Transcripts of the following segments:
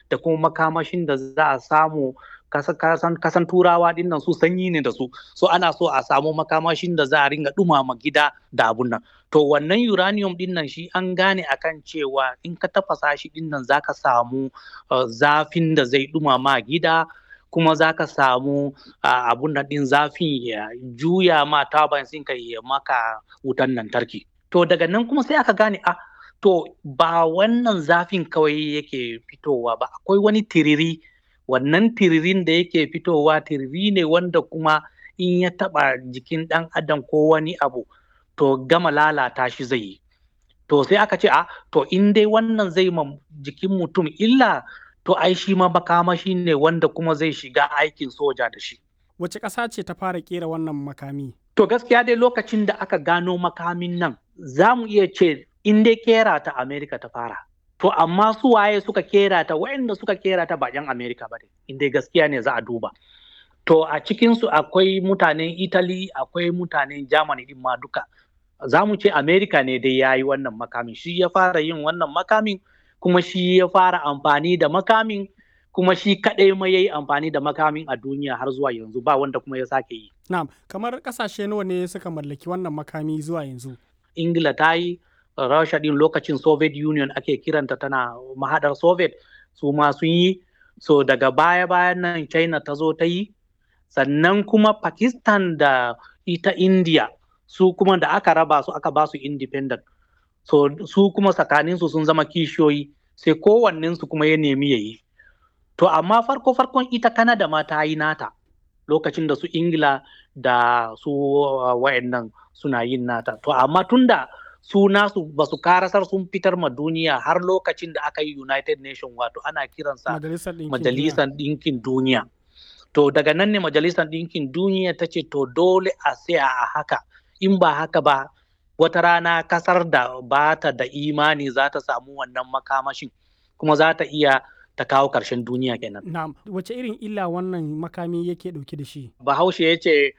da kuma makamashin da za a samu. Kasan turawa din nan su sanyi ne da su, so ana so a samu makamashin da za a ringa dumama gida da abun nan. To wannan uranium din nan shi an gane akan cewa in ka tafasa shi din nan zaka samu zafin da zai dumama gida, kuma zaka samu abun nan din zafin ya juya ma turbines ɗinka ya maka wutan lantarki. To daga nan kuma sai aka gane to ba wannan zafin kawai yake fitowa ba, akwai wani tiriri. Wannan tiririn da yake fitowa tiriri ne wanda kuma in ya taɓa jikin ɗan adam ko wani abu to gama lalata shi zai yi. To sai aka ce to in dai wannan zai ma jikin mutum illa, to ai shi ma makamashi ne wanda kuma zai shiga aikin soja da shi. Wace ƙasa ce ta fara ƙera wannan makami? To gaskiya dai lokacin da aka gano makamin nan za mu iya ce in dai ƙera ta Amerika ta fara. To amma su waye suka kera ta, waɗanda suka kera ta ba 'yan Amerika ba ne, inda gaskiya ne za a duba. To a cikinsu akwai mutanen Italy, akwai mutanen Germany din ma duka. Za mu ce Amerika ne dai ya yi wannan makamin, shi ya fara yin wannan makamin, kuma shi ya fara amfani da makamin, kuma shi kaɗai ma ya yi amfani da makamin a duniya har zuwa yanzu, ba wanda kuma ya sake yi. Na'am, kamar ƙasashe nawa ne suka mallaki wannan makami zuwa yanzu? Ingila ta yi, Rasha din lokacin Soviet Union ake kiranta, tana mahadar Soviet, su ma sun yi. So daga baya-bayan nan China ta zo ta yi, sannan kuma Pakistan da ita India su kuma da aka raba su aka ba su independent. So su kuma tsakaninsu sun zama kishiyoyi, sai kowannensu kuma ya nemi ya yi. To amma farko-farkon ita Canada ma ta yi nata lokacin da su Ingila da su wayannan suna yin nata. To amma tunda su nasu ba su karasar sun fitar ma duniya har lokacin da aka yi United Nation, wato ana kiransa Majalisar Ɗinkin Duniya. To daga nan ne Majalisar Ɗinkin Duniya ta ce to dole a tsaya a haka, in ba haka ba wata rana kasar da ba ta da imani za ta samu wannan makamashin, kuma za ta iya ta kawo ƙarshen duniya kenan. Na'am, wace irin illa wannan makami yake ɗauke da shi? Bahaushe ya ce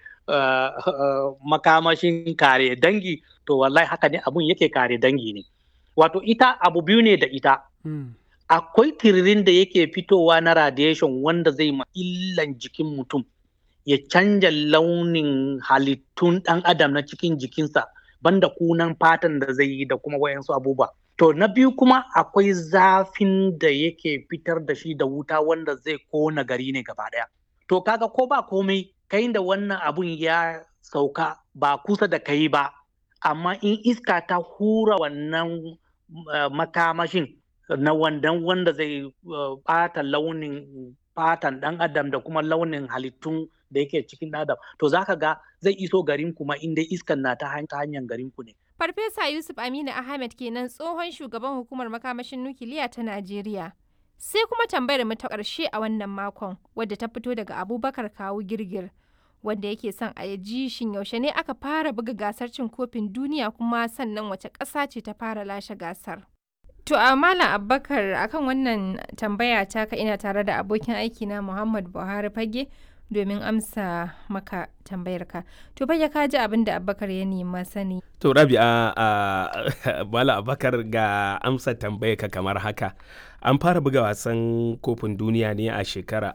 makamashin kare dangi, to wallahi haka ne abun yake kare dangi ne. Wato ita abu biyu ne da ita. Akwai tiririn da yake fitowa na radiation wanda zai ma illan jikin mutum, ya canja launin halittun ɗan adam na cikin jikinsa, banda kunan fatan da zai yi da kuma wayansu abubuwa. To na biyu kuma akwai zafin da yake fitar da shi da wuta wanda zai kona gari ne gaba ɗaya. To kaga ko ba komai, kai da wannan abun ya sauka ba kusa da kai ba, amma in iska ta hura wannan makamashin na wanda zai ɓata launin fatan ɗan adam da kuma launin halittun da yake cikin ɗan adam, to zaka ga zai iso garin kuma inda iskan na ta hanyar garin ku ne. Farfesa Yusuf Aminu Ahmed kenan, tsohon shugaban hukumar makamashin nukiliya ta Najeriya. Sai kuma tambayar mu ta ƙarshe a wannan makon, wadda ta fito daga Abubakar Kawu Girgir, wanda yake son a ji shin yaushe ne aka fara buga gasar cin kofin duniya, kuma sannan wace ƙasa ce ta fara lashe gasar. To a Malam Abubakar, akan wannan tambaya taka ina tare da abokin aiki na Muhammad Buhari Fage domin amsa maka tambayarka. To Fage, ka ji abin da Abubakar ya nema sani. To Rabi'a, Malam Abubakar ga amsa tambayarka kamar haka. An fara buga wasan kofin duniya ne a shekarar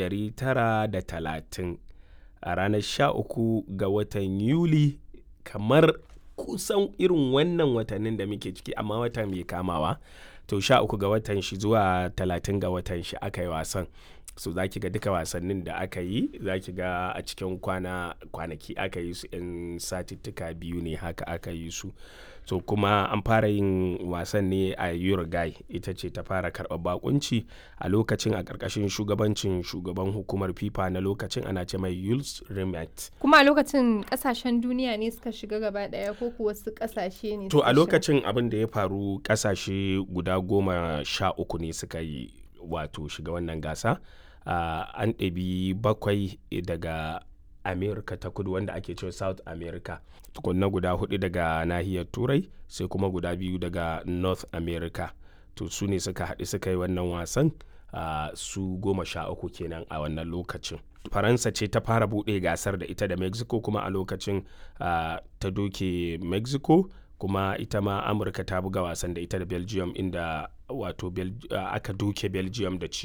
1930 a ranar 13 ga watan Yuli, kamar kusan irin wannan watannin da muke ciki, amma watan mai kamawa. To 13 ga watan shi zuwa 30 ga watan shi aka yi wasan. So za ki ga duka wasannin da aka yi, za ki ga a cikin kwanaki aka yi su, in satittuka biyu ne haka aka yi su. So kuma an fara yin wasan ne a Uruguay, ita ce ta fara karɓar bakunci a lokacin, a ƙarƙashin shugabancin shugaban hukumar FIFA na lokacin, ana ce mai Jules Rimet. Kuma a lokacin ƙasashen duniya ne suka shiga gaba ɗaya, ko kuwa wasu ƙasashe ne? To a lokacin abin da ya faru, ƙasashe guda 13 ne suka yi wato shiga wannan gasa. An ɗabi 7 daga America ta kudu, wanda ake cewa South America, tukunna guda 4 daga nahiyar Turai, sai kuma guda 2 daga North America. To su ne suka haɗu suka yi wannan wasan, su 13 kenan a wannan lokacin. Faransa ce ta fara buɗe gasar da ita da Mexico, kuma a lokacin ta doke Mexico, kuma ita ma Amurka ta buga wasan da ita da Belgium, inda wato aka doke Belgium da ci